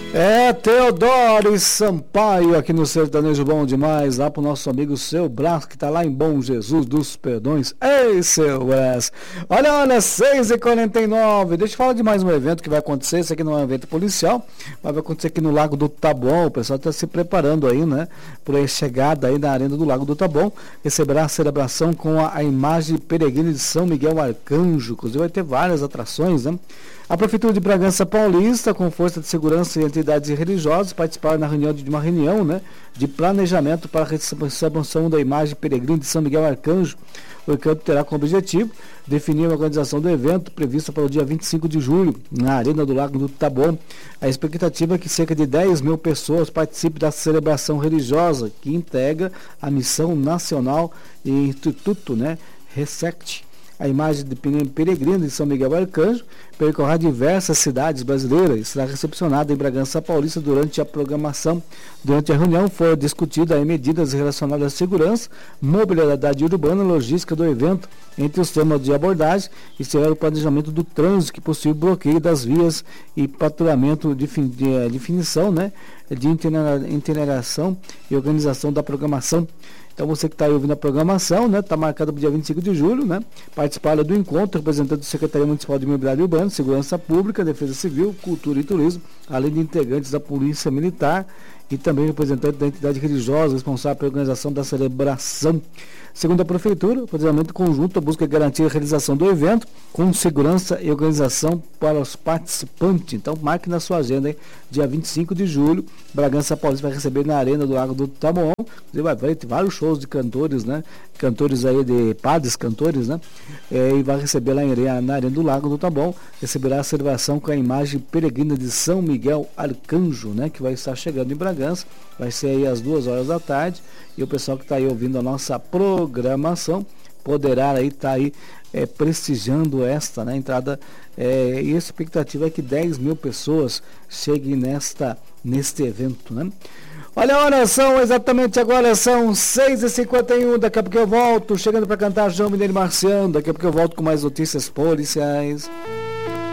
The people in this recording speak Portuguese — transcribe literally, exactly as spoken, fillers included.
É, Teodoro Sampaio aqui no Sertanejo Bom Demais, lá pro nosso amigo Seu Brás, que tá lá em Bom Jesus dos Perdões. Ei, Seu Brás! Olha, olha, seis e quarenta e nove. Deixa eu falar de mais um evento que vai acontecer. Esse aqui não é um evento policial, mas vai acontecer aqui no Lago do Taboão. O pessoal tá se preparando aí, né? Por aí, chegada aí na arena do Lago do Taboão. Receberá a celebração com a, a imagem peregrina de São Miguel Arcanjo. Inclusive vai ter várias atrações, né? A Prefeitura de Bragança Paulista, com força de segurança e entidades religiosas, participaram na reunião de uma reunião, né, de planejamento para a recepção da imagem peregrina de São Miguel Arcanjo. O encontro terá como objetivo definir a organização do evento prevista para o dia vinte e cinco de julho, na Arena do Lago do Taboão. A expectativa é que cerca de dez mil pessoas participem da celebração religiosa, que integra a Missão Nacional e Instituto, né, RESECT. A imagem de peregrina de São Miguel Arcanjo percorrerá diversas cidades brasileiras e será recepcionada em Bragança Paulista durante a programação. Durante a reunião foram discutidas medidas relacionadas à segurança, mobilidade urbana e logística do evento. Entre os temas de abordagem estiveram o planejamento do trânsito, que possui bloqueio das vias e patrulhamento de, de definição, né, de interação e organização da programação. Então você que está aí ouvindo a programação, né, está marcado para o dia vinte e cinco de julho, né, participaram do encontro representante do Secretaria Municipal de Mobilidade Urbana, Segurança Pública, Defesa Civil, Cultura e Turismo, além de integrantes da Polícia Militar e também representantes da entidade religiosa responsável pela organização da celebração. Segundo a Prefeitura, o planejamento conjunto busca garantir a realização do evento com segurança e organização para os participantes. Então, marque na sua agenda, hein? Dia vinte e cinco de julho, Bragança Paulista vai receber na Arena do Lago do Taboão. Vai ter vários shows de cantores, né? Cantores aí, de padres, cantores, né? É, e vai receber lá em, na Arena do Lago do Taboão, receberá a celebração com a imagem peregrina de São Miguel Arcanjo, né? Que vai estar chegando em Bragança. Vai ser aí às duas horas da tarde. E o pessoal que está aí ouvindo a nossa programação poderá aí estar tá aí é, prestigiando esta, né, entrada, é, e a expectativa é que dez mil pessoas cheguem nesta, neste evento, né? Olha a hora, são exatamente agora, são seis e cinquenta e um, daqui a pouco eu volto, chegando para cantar João Mineiro Marciano, daqui a pouco eu volto com mais notícias policiais.